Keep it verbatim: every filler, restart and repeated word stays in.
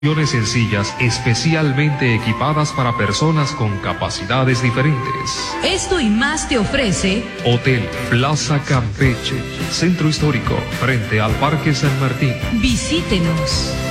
sencillas especialmente equipadas para personas con capacidades diferentes. Esto y más te ofrece Hotel Plaza Campeche, Centro Histórico, frente al Parque San Martín. Visítenos.